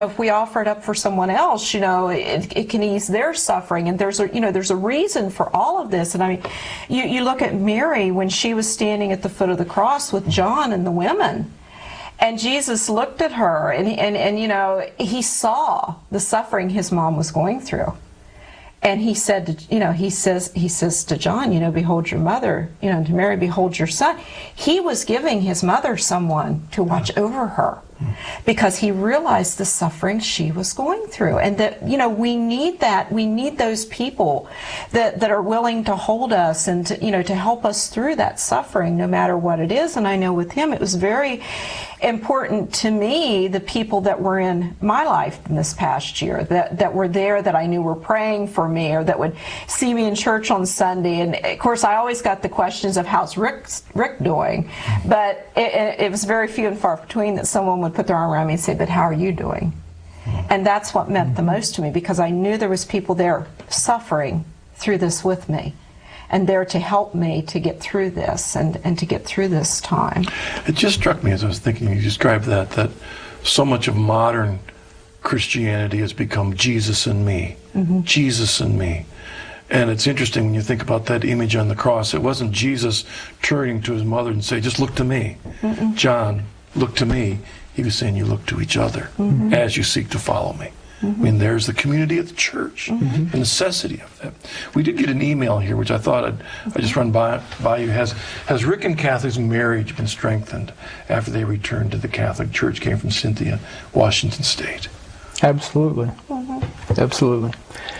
if we offer it up for someone else, it can ease their suffering. And there's a reason for all of this. And I mean, you look at Mary when she was standing at the foot of the cross with John and the women. And Jesus looked at her and he saw the suffering his mom was going through. And he said, he says to John, behold your mother, to Mary, behold your son. He was giving his mother someone to watch over her because he realized the suffering she was going through. And that, we need that. We need those people that are willing to hold us and to help us through that suffering, no matter what it is. And I know with him, it was very important to me, the people that were in my life in this past year, that were there, that I knew were praying for me, or that would see me in church on Sunday. And of course, I always got the questions of how's Rick doing, but it was very few and far between that someone would put their arm around me and say, but how are you doing? And that's what meant the most to me, because I knew there was people there suffering through this with me, and there to help me to get through this and to get through this time. It just struck me as I was thinking, you described that so much of modern Christianity has become Jesus and me, Jesus and me. And it's interesting when you think about that image on the cross. It wasn't Jesus turning to his mother and say, just look to me. John, look to me. He was saying, you look to each other as you seek to follow me. I mean, there's the community of the church, the necessity of that. We did get an email here, which I thought I'd just run by you. Has Rick and Kathy's marriage been strengthened after they returned to the Catholic Church? Came from Cynthia, Washington State. Absolutely. Absolutely.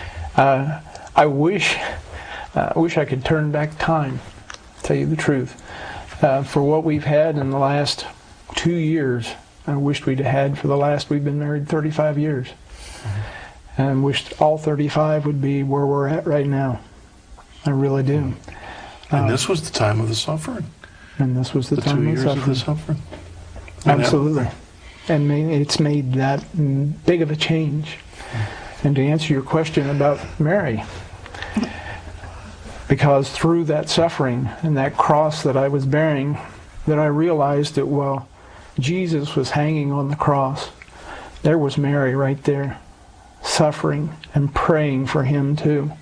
I wish I could turn back time, tell you the truth. For what we've had in the last 2 years, I wished we'd had for the last, we've been married 35 years. And wished all 35 would be where we're at right now. I really do. And this was the time of the suffering. And this was the time 2 years of the suffering. Absolutely. And it's made that big of a change. And to answer your question about Mary, because through that suffering and that cross that I was bearing, that I realized that while Jesus was hanging on the cross, there was Mary right there, suffering and praying for him too.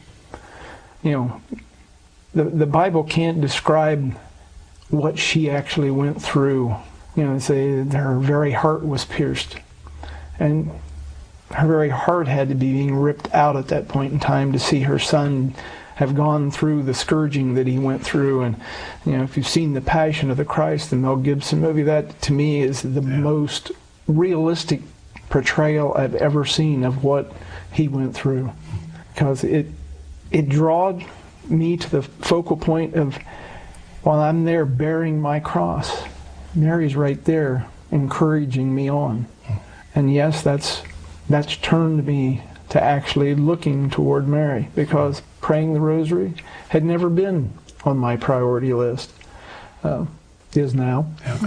The Bible can't describe what she actually went through. They say that her very heart was pierced. And her very heart had to be being ripped out at that point in time to see her son have gone through the scourging that he went through. And if you've seen The Passion of the Christ, the Mel Gibson movie, that to me is the most realistic portrayal I've ever seen of what he went through, because it drawed me to the focal point of, while I'm there bearing my cross, Mary's right there encouraging me on. And yes, that's turned me to actually looking toward Mary, because praying the rosary had never been on my priority list. Is now.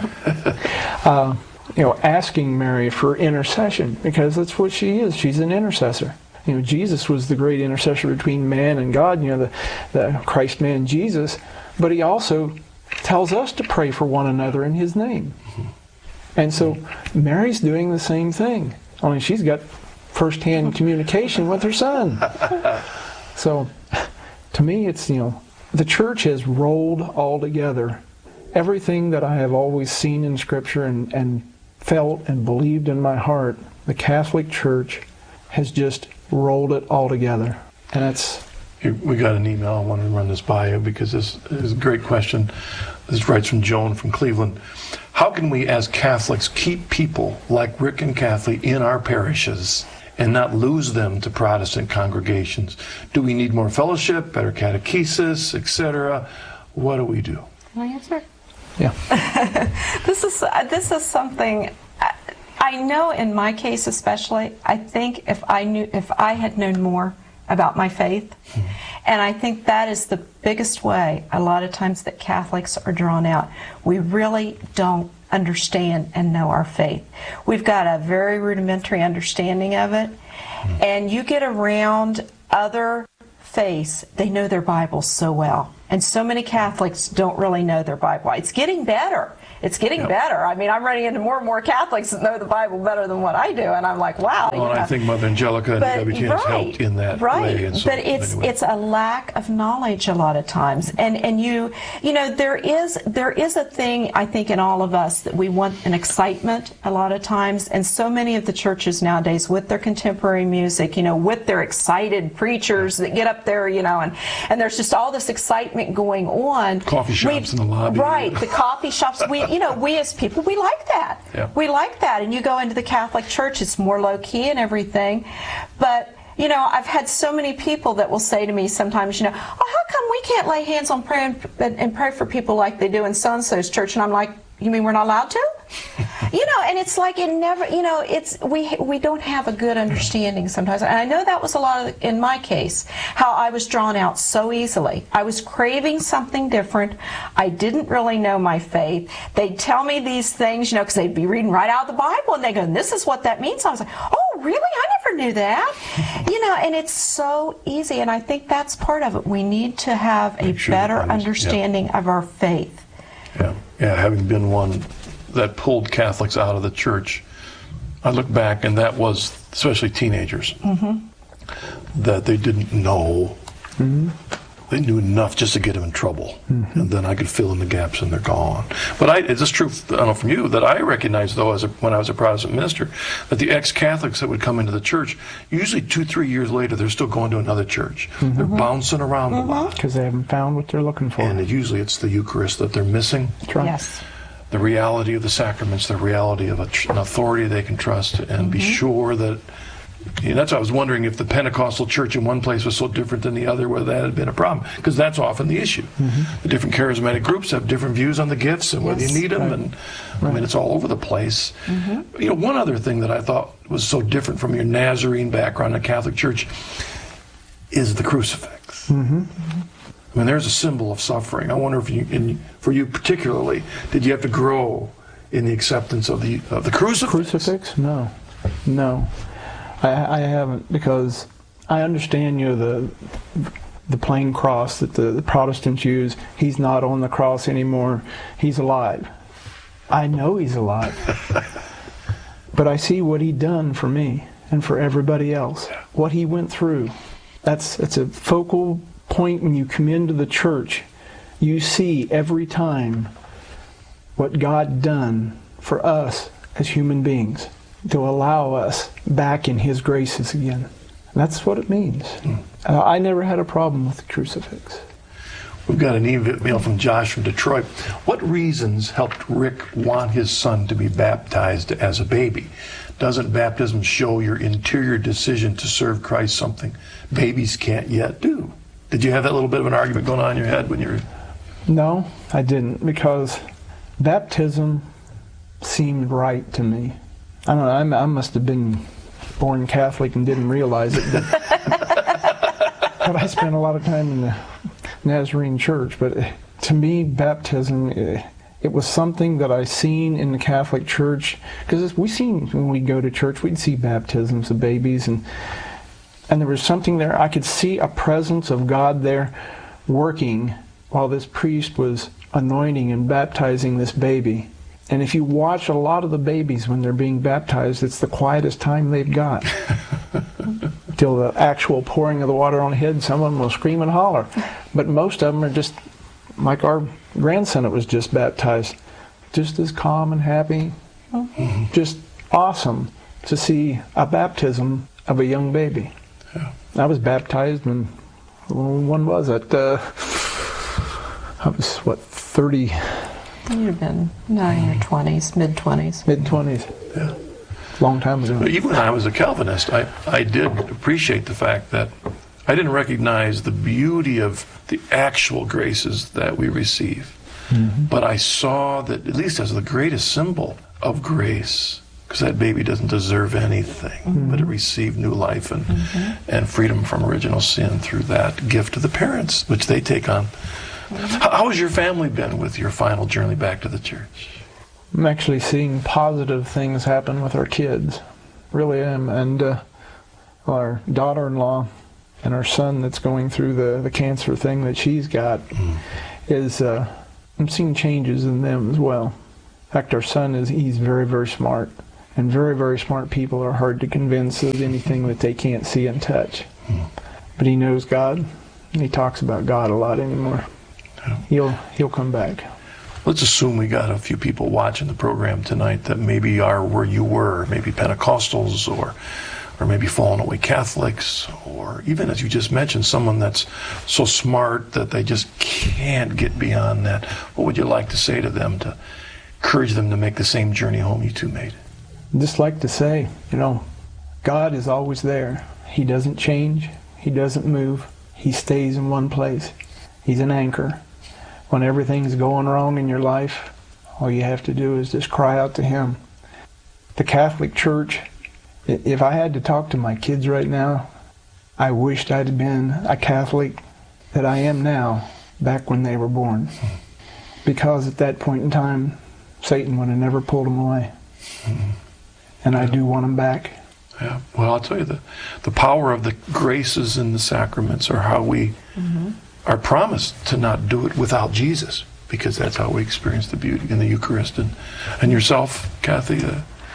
Asking Mary for intercession, because that's what she is. She's an intercessor. Jesus was the great intercessor between man and God, the Christ-man Jesus, but he also tells us to pray for one another in his name. And so Mary's doing the same thing, only she's got first-hand communication with her son. So to me, it's, the church has rolled all together everything that I have always seen in Scripture and felt and believed in my heart. The Catholic Church has just rolled it all together. And that's... We got an email. I wanted to run this by you because this is a great question. This writes from Joan from Cleveland. How can we as Catholics keep people like Rick and Kathy in our parishes and not lose them to Protestant congregations? Do we need more fellowship, better catechesis, etc.? What do we do? Can I answer? Yeah. This is something I know in my case especially. I think if I had known more about my faith, and I think that is the biggest way a lot of times that Catholics are drawn out. We really don't understand and know our faith. We've got a very rudimentary understanding of it, and you get around other faiths, they know their Bible so well. And so many Catholics don't really know their Bible. It's getting better. it's getting better. I mean, I'm running into more and more Catholics that know the Bible better than what I do, and I'm like, wow. Well, and I think Mother Angelica and WTN has helped in that way. And so, but it's a lack of knowledge a lot of times, and you know, there is a thing, I think, in all of us that we want an excitement a lot of times, and so many of the churches nowadays with their contemporary music, you know, with their excited preachers that get up there, you know, and there's just all this excitement going on. Coffee shops in the lobby. Right, the coffee shops. We as people, we like that. Yeah. We like that. And you go into the Catholic Church, it's more low-key and everything. But, you know, I've had so many people that will say to me sometimes, you know, oh, how come we can't lay hands on prayer and pray for people like they do in so-and-so's church? And I'm like, you mean we're not allowed to? You know, and it's like it never, you know, it's we don't have a good understanding sometimes. And I know that was a lot of, in my case, how I was drawn out so easily. I was craving something different. I didn't really know my faith. They'd tell me these things, you know, because they'd be reading right out of the Bible, and they go, this is what that means. I was like, oh, really? I never knew that. You know, and it's so easy, and I think that's part of it. We need to have a better understanding of our faith. Yeah, having been one that pulled Catholics out of the church, I look back, and that was especially teenagers, that they didn't know. They knew enough just to get them in trouble, and then I could fill in the gaps, and they're gone. But it's just true, I don't know from you, that I recognized, though, when I was a Protestant minister, that the ex-Catholics that would come into the church, usually 2-3 years later, they're still going to another church. They're bouncing around a lot. Because they haven't found what they're looking for. And usually it's the Eucharist that they're missing. That's right. Yes. The reality of the sacraments, the reality of an authority they can trust, and be sure that, you know, that's why I was wondering if the Pentecostal church in one place was so different than the other, whether that had been a problem, because that's often the issue. The different charismatic groups have different views on the gifts and whether you need them, and I mean, it's all over the place. You know, one other thing that I thought was so different from your Nazarene background in the Catholic Church is the crucifix. I mean, there's a symbol of suffering. I wonder if for you particularly, did you have to grow in the acceptance of the crucifix? Crucifix? No. I haven't, because I understand, you know, the plain cross that the Protestants use. He's not on the cross anymore. He's alive. I know he's alive. But I see what he done for me and for everybody else. What he went through. It's a focal point when you come into the church. You see every time what God done for us as human beings, to allow us back in his graces again. That's what it means. I never had a problem with the crucifix. We've got an email from Josh from Detroit. What reasons helped Rick want his son to be baptized as a baby? Doesn't baptism show your interior decision to serve Christ, something babies can't yet do? Did you have that little bit of an argument going on in your head when you were... No, I didn't, because baptism seemed right to me. I don't know, I must have been born Catholic and didn't realize it. But I spent a lot of time in the Nazarene church. But to me, baptism, it was something that I seen in the Catholic Church. Because when we go to church, we'd see baptisms of babies. And there was something there. I could see a presence of God there working while this priest was anointing and baptizing this baby. And if you watch a lot of the babies when they're being baptized, it's the quietest time they've got. Till the actual pouring of the water on the head, some of them will scream and holler. But most of them are just, like our grandson that was just baptized, just as calm and happy. Just awesome to see a baptism of a young baby. Yeah. I was baptized when was it? I was, 30... You'd have been in your 20s, mid-20s. Mid-20s. Yeah. Long time ago. Even when I was a Calvinist, I did appreciate the fact that I didn't recognize the beauty of the actual graces that we receive. But I saw that, at least as the greatest symbol of grace, because that baby doesn't deserve anything, but it received new life and freedom from original sin through that gift of the parents, which they take on. How has your family been with your final journey back to the church? I'm actually seeing positive things happen with our kids. Really am. And our daughter-in-law and our son that's going through the cancer thing that she's got is, I'm seeing changes in them as well. fact, our son he's very, very smart. And very, very smart people are hard to convince of anything that they can't see and touch. But he knows God, and he talks about God a lot anymore. He'll come back. Let's assume we got a few people watching the program tonight that maybe are where you were, maybe Pentecostals or maybe fallen away Catholics, or even, as you just mentioned, someone that's so smart that they just can't get beyond that. What would you like to say to them to encourage them to make the same journey home you two made? I'd just like to say, God is always there. He doesn't change. He doesn't move. He stays in one place. He's an anchor. When everything's going wrong in your life, all you have to do is just cry out to Him. The Catholic Church, if I had to talk to my kids right now, I wished I'd been a Catholic that I am now back when they were born. Because at that point in time, Satan would have never pulled them away. And I do want them back. Yeah. Well, I'll tell you, the power of the graces and the sacraments are how we are promised to not do it without Jesus, because that's how we experience the beauty in the Eucharist. And yourself, Kathy?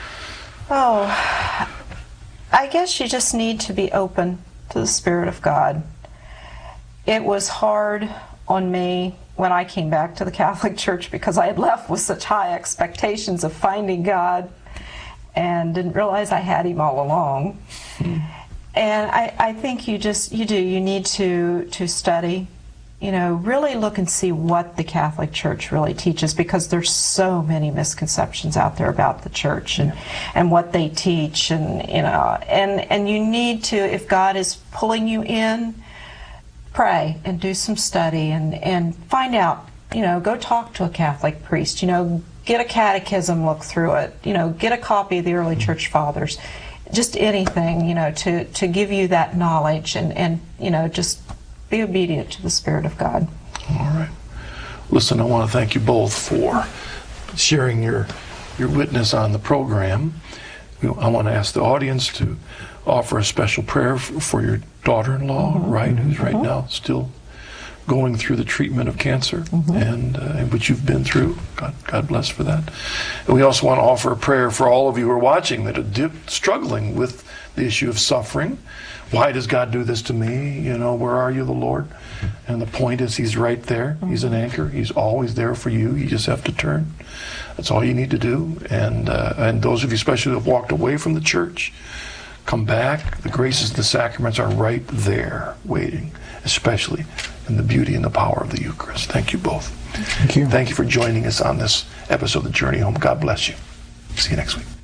I guess you just need to be open to the Spirit of God. It was hard on me when I came back to the Catholic Church because I had left with such high expectations of finding God and didn't realize I had Him all along. And I think you need to study, really look and see what the Catholic Church really teaches, because there's so many misconceptions out there about the Church and what they teach, and you need to, if God is pulling you in, pray and do some study and find out, go talk to a Catholic priest, get a catechism, look through it, get a copy of the early Church Fathers, just anything, to give you that knowledge and just be obedient to the Spirit of God. All right. Listen, I want to thank you both for sharing your witness on the program. I want to ask the audience to offer a special prayer for your daughter-in-law, right, who's right now still going through the treatment of cancer, and which you've been through. God bless for that. And we also want to offer a prayer for all of you who are watching that are struggling with the issue of suffering. Why does God do this to me? Where are you, the Lord? And the point is, He's right there. He's an anchor. He's always there for you. You just have to turn. That's all you need to do. And those of you especially who have walked away from the church, come back. The graces of the sacraments are right there waiting, especially in the beauty and the power of the Eucharist. Thank you both. Thank you. Thank you for joining us on this episode of The Journey Home. God bless you. See you next week.